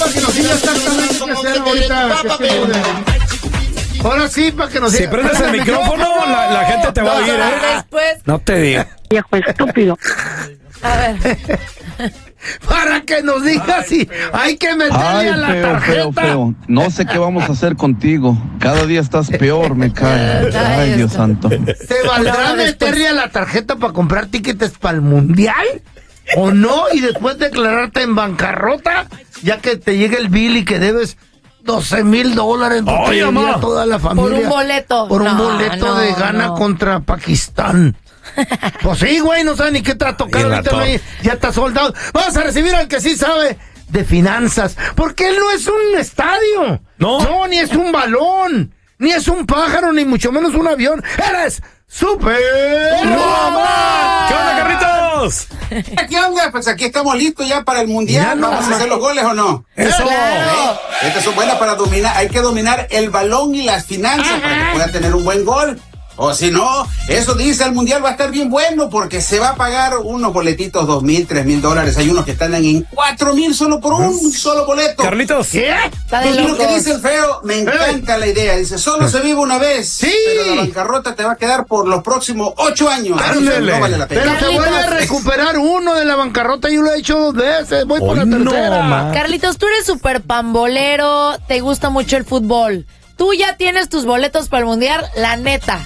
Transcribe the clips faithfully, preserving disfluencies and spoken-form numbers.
para que nos diga exactamente qué hacer ahorita. Que se mude. Ahora sí, para que nos diga. Si prendes el micrófono, la, la gente te va a oír, ¿eh? Después. No te diga. Viejo estúpido. A ver. Para que nos diga si hay que meterle Ay, a la feo, tarjeta. feo, feo. No sé qué vamos a hacer contigo. Cada día estás peor, me cae. Ay, Dios santo. ¿Te valdrá meterle a la tarjeta para comprar tickets para el mundial? ¿O no? Y después declararte en bancarrota, ya que te llegue el bill y que debes doce mil dólares Oye, a toda la familia. Por un boleto. Por un No, boleto no, de Ghana no. contra Pakistán. Pues sí, güey, no sabe ni qué te va a tocar. Y la Ahorita to- no hay- ya está soldado. Vamos a recibir al que sí sabe de finanzas. Porque él no es un estadio. No. No, ni es un balón. Ni es un pájaro, ni mucho menos un avión. ¡Eres Super Román! ¿Qué onda, Carlitos? ¿Qué onda? Pues aquí estamos listos ya para el mundial. Ya no, ¿Vamos a hacer los goles o no? Eso. ¿Eh? Estas son buenas para dominar. Hay que dominar el balón y las finanzas para que pueda tener un buen gol. O si no, eso dice, el mundial va a estar bien bueno porque se va a pagar unos boletitos, dos mil, tres mil dólares. Hay unos que están en cuatro mil solo por un solo boleto. Carlitos. ¿Qué? Está de Y lo que locos. dice el feo, me encanta la idea. Dice, solo se vive una vez. Sí. Pero la bancarrota te va a quedar por los próximos ocho años. Ándale. No vale la pena. Pero te Carlitos. voy a recuperar uno de la bancarrota. Yo lo he hecho dos veces. Voy por Hoy la no, tercera. ma. Carlitos, tú eres súper pambolero, te gusta mucho el fútbol. Tú ya tienes tus boletos para el mundial, la neta.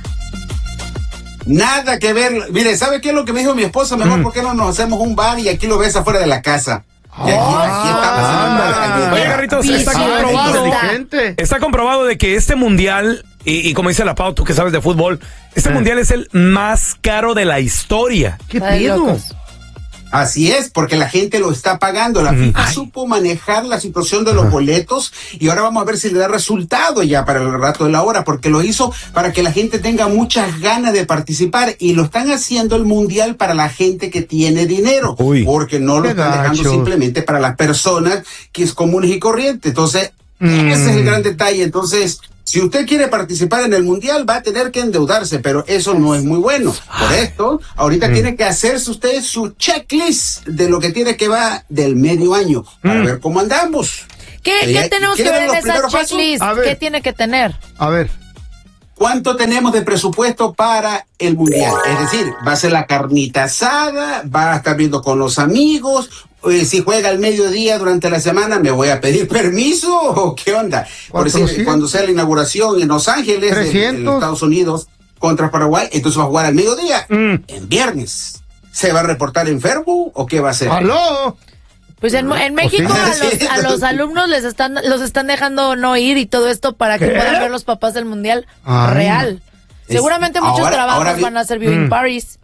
Nada que ver. Mire, ¿sabe qué es lo que me dijo mi esposa? Mejor, ¿por qué no nos hacemos un bar y aquí lo ves afuera de la casa? Y aquí, aquí estamos en un bar. ándale. Oye, Carlitos, está Ay, comprobado. inteligente. Está comprobado de que este mundial, y, y como dice la Pau, tú que sabes de fútbol, este Eh. mundial es el más caro de la historia. ¿Qué Está de pedo? locos. Así es, porque la gente lo está pagando. La FIFA supo manejar la situación de los boletos y ahora vamos a ver si le da resultado ya para el rato de la hora, porque lo hizo para que la gente tenga muchas ganas de participar y lo están haciendo el mundial para la gente que tiene dinero, Uy. porque no lo Qué están dejando gachos. simplemente para las personas que es comunes y corrientes. Entonces, Mm. ese es el gran detalle. Entonces, si usted quiere participar en el mundial, va a tener que endeudarse, pero eso no es muy bueno. Por esto, ahorita tiene que hacerse usted su checklist de lo que tiene que va del medio año para ver cómo andamos. ¿Qué, ¿Quiere- ¿qué tenemos que quiere ver en los esa primeros pasos? checklist? A ver. ¿Qué tiene que tener? A ver. ¿Cuánto tenemos de presupuesto para el mundial? Es decir, va a ser la carnita asada, va a estar viendo con los amigos. Eh, si juega al mediodía durante la semana, ¿me voy a pedir permiso o qué onda? Por decir, cuatrocientos. cuando sea la inauguración en Los Ángeles, en, en trescientos. Estados Unidos, contra Paraguay, entonces va a jugar al mediodía, Mm. en viernes. ¿Se va a reportar enfermo o qué va a hacer? ¡Aló! Pues en, en México sí. a los, a los alumnos les están los están dejando no ir y todo esto para que ¿Qué? puedan ver los papás del mundial Ay. real. Es- Seguramente muchos ahora- trabajos ahora vi- van a hacer viewing Mm. parties.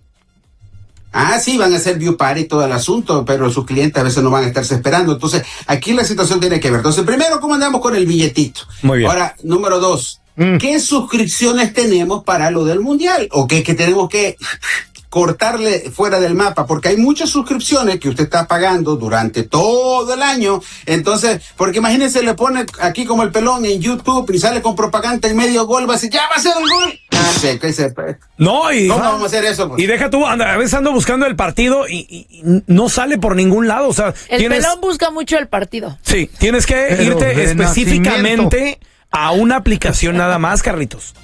Ah, sí, van a hacer view party y todo el asunto, pero sus clientes a veces no van a estarse esperando. Entonces, aquí la situación tiene que ver. Entonces, primero, ¿cómo andamos con el billetito? Muy bien. Ahora, número dos, Mm. ¿qué suscripciones tenemos para lo del mundial? ¿O qué que tenemos que cortarle fuera del mapa? Porque hay muchas suscripciones que usted está pagando durante todo el año. Entonces, porque imagínense, le pone aquí como el pelón en YouTube y sale con propaganda en medio gol, va a decir, ya va a ser el gol. Ah, sí, que se- No, y, ¿Cómo vamos a hacer eso? pues? y deja tú, anda, a veces ando buscando el partido y, y- y no sale por ningún lado. O sea, El tienes, pelón busca mucho el partido. sí, tienes que Pero irte de específicamente a una aplicación nada más, Carlitos.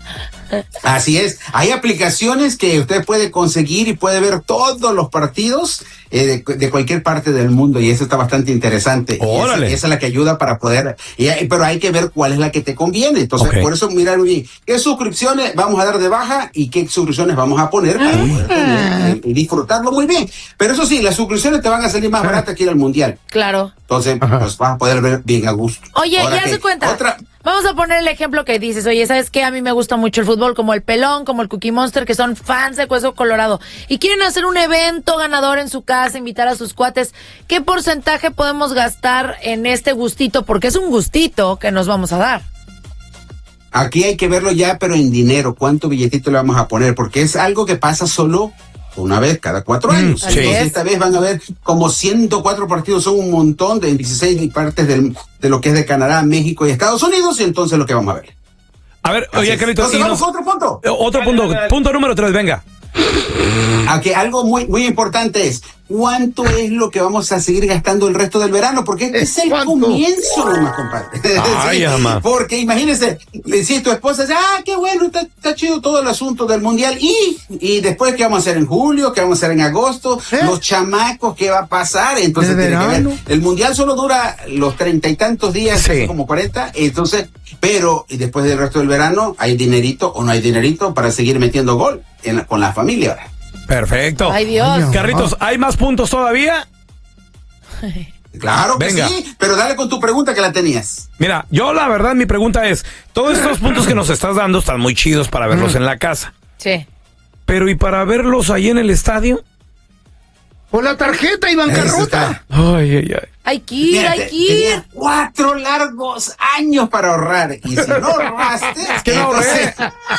Así es, hay aplicaciones que usted puede conseguir y puede ver todos los partidos eh, de, de cualquier parte del mundo y eso está bastante interesante. Y esa, Órale. esa es la que ayuda para poder, y hay- pero hay que ver cuál es la que te conviene. Entonces, Ok. por eso mirar muy bien qué suscripciones vamos a dar de baja y qué suscripciones vamos a poner para poder tener, y, y disfrutarlo muy bien. Pero eso sí, las suscripciones te van a salir más baratas que ir al mundial. Claro. Entonces, Ajá. pues vas a poder ver bien a gusto. Oye, Ahora ya que se cuenta. Otra, Vamos a poner el ejemplo que dices. Oye, ¿sabes qué? A mí me gusta mucho el fútbol, como el Pelón, como el Cookie Monster, que son fans de Hueso Colorado. Y quieren hacer un evento ganador en su casa, invitar a sus cuates. ¿Qué porcentaje podemos gastar en este gustito? Porque es un gustito que nos vamos a dar. Aquí hay que verlo ya, pero en dinero. ¿Cuánto billetito le vamos a poner? Porque es algo que pasa solo una vez cada cuatro años. así Entonces, es. esta vez van a ver como ciento cuatro partidos, son un montón de dieciséis partes del, de lo que es de Canadá, México y Estados Unidos, y entonces lo que vamos a ver. A ver, Así oye, es. Carlitos, Entonces, y vamos nos- con otro punto. eh, otro punto, punto número tres, venga. Aunque algo muy, muy importante es, ¿cuánto es lo que vamos a seguir gastando el resto del verano? Porque este es el ¿Cuánto? comienzo nomás, compadre. Ay, Sí, ama. porque imagínense, si tu esposa dice, ah, qué bueno, está, está chido todo el asunto del mundial. Y, y después, ¿qué vamos a hacer en julio? ¿Qué vamos a hacer en agosto? ¿Eh? Los chamacos, ¿qué va a pasar? Entonces, ¿De tiene que ver. verano? El mundial solo dura los treinta y tantos días, Sí. casi como cuarenta. Entonces, pero, y después del resto del verano, ¿hay dinerito o no hay dinerito para seguir metiendo gol en la- con la familia ahora? Perfecto. Ay, Dios. Carlitos, ¿hay más puntos todavía? Claro que Venga. sí, pero dale con tu pregunta que la tenías. Mira, yo la verdad mi pregunta es, todos estos puntos que nos estás dando están muy chidos para verlos en la casa, Sí. pero ¿y para verlos ahí en el estadio? Con la tarjeta y Eso bancarrota. está. Ay, ay, ay. Hay que ir, Mira, hay te- que ir. tenía cuatro largos años para ahorrar. Y si no ahorraste, que no entonces-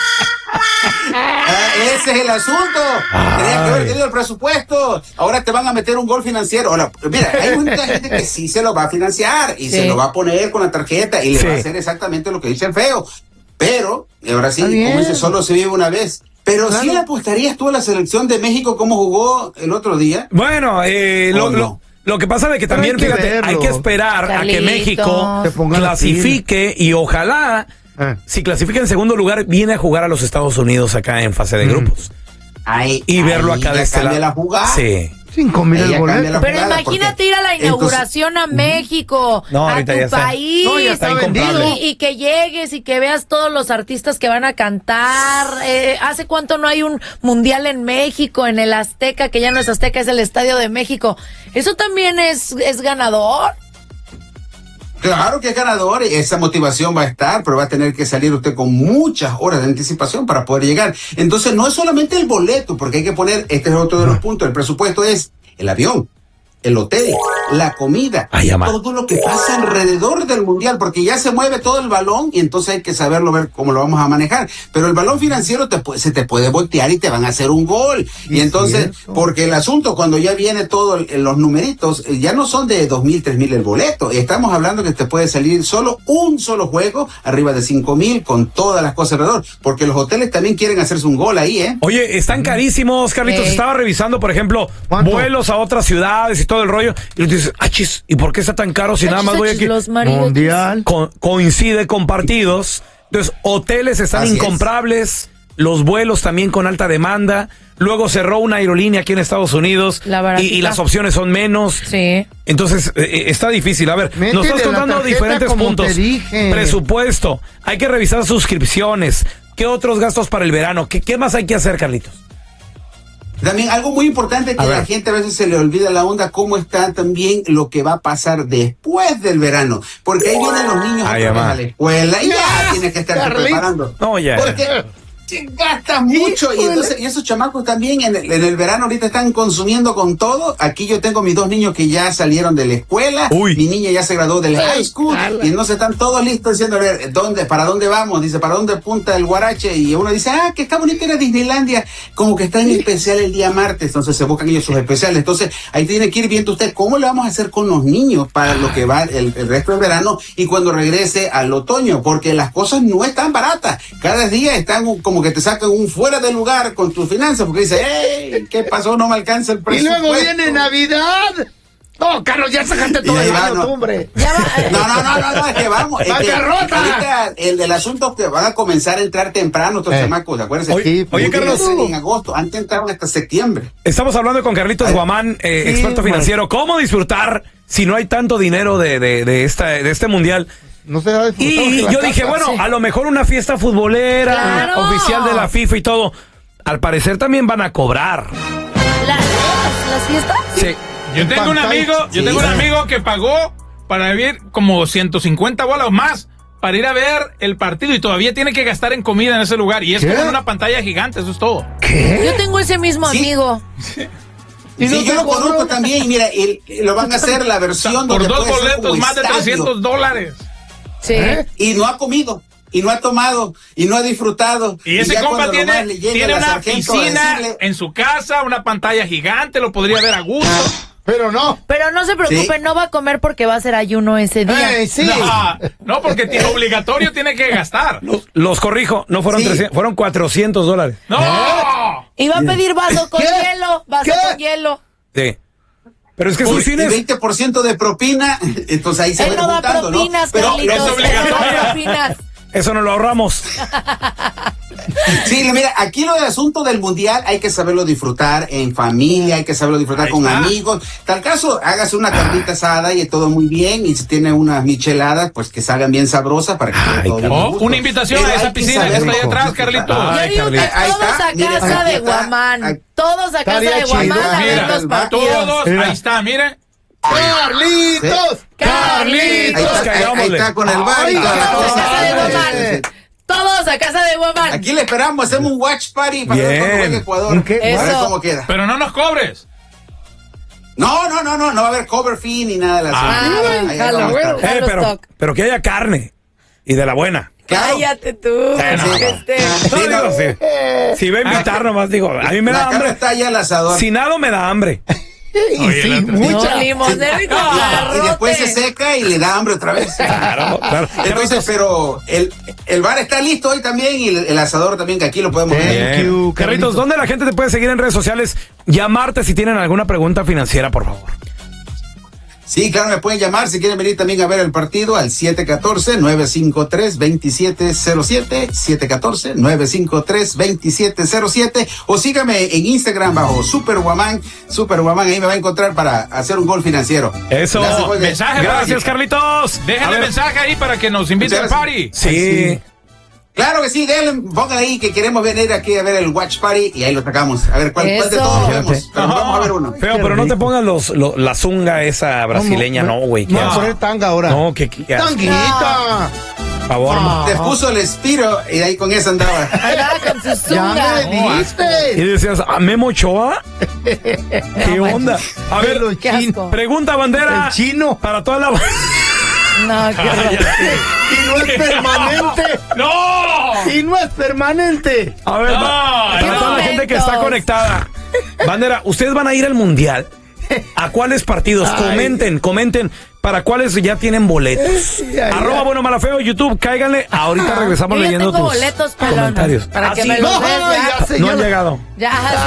Ah, ese es el asunto. Tenía que haber tenido el presupuesto. Ahora te van a meter un gol financiero. Ahora, mira, hay mucha gente que sí se lo va a financiar y Sí. se lo va a poner con la tarjeta y le Sí. va a hacer exactamente lo que dice el feo. Pero, ahora sí, Está bien. como dice, solo se vive una vez. Pero Claro. sí le apostarías tú a la selección de México como jugó el otro día. Bueno, eh, lo, Oh, no. lo, lo que pasa es que Pero también, hay que fíjate, verlo. hay que esperar a que Carlitos. México Se ponga la clasifique y ojalá, Eh. si clasifica en segundo lugar, viene a jugar a los Estados Unidos acá en fase de grupos. Ahí, Y verlo ahí acá ya de este cambia lado. la jugada. Sí. Cinco mil Ahí el ya cambia boleto. la Pero jugada, imagínate porque- ir a la entonces- inauguración a México, No, a ahorita tu ya está. país. No, ya está incomprable. Y, y que llegues y que veas todos los artistas que van a cantar. Eh, ¿Hace cuánto no hay un mundial en México, en el Azteca, que ya no es Azteca, es el Estadio de México? Eso también es, es ganador. Claro que es ganador y esa motivación va a estar, pero va a tener que salir usted con muchas horas de anticipación para poder llegar. Entonces no es solamente el boleto, porque hay que poner, este es otro de los puntos, el presupuesto es el avión, el hotel, la comida, Ay, ama. todo lo que pasa alrededor del mundial, porque ya se mueve todo el balón y entonces hay que saberlo ver cómo lo vamos a manejar. Pero el balón financiero te puede, se te puede voltear y te van a hacer un gol. Sí, Y entonces, cierto. porque el asunto cuando ya viene todo el- los numeritos, eh, ya no son de dos mil, tres mil el boleto. Estamos hablando que te puede salir solo un solo juego arriba de cinco mil con todas las cosas alrededor, porque los hoteles también quieren hacerse un gol ahí, ¿eh? Oye, están carísimos, Carlitos. Ey. Estaba revisando, por ejemplo, ¿Cuánto? vuelos a otras ciudades y todo el rollo. Y tú dices, achis, ¿y por qué está tan caro si nada más voy aquí? Los mariachis. Mundial. Co- coincide con partidos. Entonces, hoteles están Así es. incomprables, los vuelos también con alta demanda. Luego cerró una aerolínea aquí en Estados Unidos La y, baratita. y las opciones son menos. Sí. Entonces, eh, eh, está difícil. A ver, Métele nos estás la contando tarjeta diferentes como puntos. te dije. Presupuesto, hay que revisar suscripciones. ¿Qué otros gastos para el verano? ¿Qué, qué más hay que hacer, Carlitos? También algo muy importante que A a la ver. gente a veces se le olvida la onda, cómo está también lo que va a pasar después del verano. Porque ahí vienen los niños Ay, otra vez mamá. a la escuela y ya Ya, tienes que estar Carlitos. preparando. No, ya. Porque te gastas mucho y Híjole. entonces y esos chamacos también en el, en el verano ahorita están consumiendo con todo. Aquí yo tengo mis dos niños que ya salieron de la escuela, Uy. mi niña ya se graduó del high school ala. y entonces están todos listos diciendo, a ver, ¿dónde, para dónde vamos? Dice, ¿para dónde apunta el guarache? Y uno dice, ah, que está bonito ir a Disneylandia, como que está en especial el día martes, entonces se buscan ellos sus especiales. Entonces ahí tiene que ir viendo usted cómo le vamos a hacer con los niños para lo que va el, el resto del verano y cuando regrese al otoño, porque las cosas no están baratas. Cada día están un- como que te sacan un fuera de lugar con tus finanzas, porque dice, hey, ¿qué pasó? No me alcanza el Y presupuesto. luego viene Navidad. No, Carlos, ya sacaste todo Y ahí el va, año, no. tú, hombre. Ya va. No, no, no, no, no, es que vamos. Es que ¡Bancarrota! ahorita el del asunto es que van a comenzar a entrar temprano estos Eh. chamacos, acuérdense. Oye, Sí, oye, no Carlos. llegan En agosto, antes entraron hasta septiembre. Estamos hablando con Carlitos Ay. Guamán, eh, Sí, experto man. financiero. ¿Cómo disfrutar si no hay tanto dinero de, de, de, esta, de este mundial? No se da disfrutado Y que la yo casa. dije, bueno, Sí. a lo mejor una fiesta futbolera, Claro. oficial de la FIFA y todo. Al parecer también van a cobrar. ¿La- las, las fiestas? Sí. Yo tengo un Pantalla. amigo, yo Sí. tengo un amigo que pagó para ver como ciento cincuenta bolas o más para ir a ver el partido y todavía tiene que gastar en comida en ese lugar y es ¿Qué? como en una pantalla gigante, eso es todo. Yo tengo ese mismo Sí. amigo. ¿Y no Sí, te yo lo cobró? conozco también y mira, el- lo van a hacer la versión Por donde dos puede ser boletos como más de estadio. trescientos dólares. Sí. ¿Eh? Y no ha comido, y no ha tomado, y no ha disfrutado. Y ese ya compa cuando tiene, nomás le llega tiene la una sargento a piscina decirle- en su casa, una pantalla gigante, lo podría ver a gusto. Pero no. Pero no se preocupe, Sí. no va a comer porque va a ser ayuno ese día. Ey, sí. No, no, porque tiene obligatorio tiene que gastar. Los, los corrijo, no fueron Sí. trescientos, fueron cuatrocientos dólares. ¡No! Y Iba a pedir vaso con ¿Qué? hielo, vaso ¿Qué? con hielo. Sí. Pero es que Uy, sus y fines... veinte por ciento de propina, entonces ahí se Él va no da juntando, propinas, ¿no? Pero Carlitos. es él no da obligatorio. propinas. Eso no lo ahorramos. sí, mira, aquí lo del asunto del mundial hay que saberlo disfrutar en familia, hay que saberlo disfrutar Ahí con está. amigos. Tal caso, hágase una carnita asada y todo muy bien. Y si tiene unas micheladas, pues que salgan bien sabrosas para que quede Ay, todo bien Oh, a gusto. una invitación Pero a hay esa que piscina que está saberlo ahí atrás, disfrutar. Carlitos. Yo Ay, digo que Carlitos. Ahí todos está, a mira, casa aquí de está. Guamán. Ahí- Todos a casa Estaría de Guamán chido. a ver Mira, los partidos. todos, Mira. ahí está, miren. ¡Carlitos! Carlitos. Ahí está, ahí- ahí Caigámosle. está con el bar. y Ay, toda la Todos a cosa. casa de Guamán. Todos a casa de Guamán. Aquí le esperamos, hacemos un watch party para ver Bien. cuando juegue Ecuador. ¿Un qué? A ver Eso. cómo queda. Pero no nos cobres. No, no, no, no, no va a haber cover fee ni nada de las Ah, Ahí- ahí jalo, vamos a estar. bueno. Eh, Carlos pero, Stock. pero que haya carne. Y de la buena. Claro. Cállate tú. no. Este. No, Sí, digo, no. si, si va a invitar nomás, digo, a mí me La da carne hambre. está allá al asador. Si nado me da hambre. Y Oye, sí, la otra- mucha. No, limonero y con Y después se garrote. seca y le da hambre otra vez. Claro, claro. Entonces, pero el, el bar está listo hoy también y el, el asador también, que aquí lo podemos ver. Thank you, Carlitos, Carlitos. ¿dónde la gente te puede seguir en redes sociales? Llamarte si tienen alguna pregunta financiera, por favor. Sí, claro, me pueden llamar si quieren venir también a ver el partido al siete uno cuatro, nueve cinco tres, dos siete cero siete, siete uno cuatro, nueve cinco tres, dos siete cero siete, o sígame en Instagram bajo Super Guamán, Super Guamán, ahí me va a encontrar para hacer un gol financiero. Eso. Gracias, Jorge. Mensaje, Gracias, Carlitos. A Déjale ver, mensaje ahí para que nos invite al Muchas party. Sí. Claro que sí, denle, pónganle ahí que queremos venir aquí a ver el Watch Party y ahí lo sacamos. A ver cuál, cuál de Eso. todos lo Fíjate. vemos. Pero Ajá. vamos a ver uno. Feo, pero no te pongas los, lo- la zunga esa brasileña, no, güey. No, qué voy a asco. poner tanga ahora. No, que, que asco. ¡Tanguita! Por favor. No. Te puso el Espiro y ahí con eso andaba. Andaba con su ¡Ya zunga. me Y diste! decías, ¿a Memo Ochoa? ¿Qué onda? A ver, Pero Qué chin- asco. pregunta, bandera. El chino. Para toda la... No, qué horror. Y no es permanente. ¡No! Y no es permanente. A ver, No, va- qué para toda la gente que está momentos. conectada. Bandera, ¿ustedes van a ir al Mundial? ¿A cuáles partidos? Ay. Comenten, comenten. ¿Para cuáles ya tienen boletos? Ay, ay, Arroba ay. Bueno Malafeo, YouTube, cáiganle. Ahorita regresamos Yo ya leyendo tengo tus boletos, pelón, comentarios. para ¿Ah, que sí? me los No, des ya. ya sé, No ya han lo- llegado. Ya,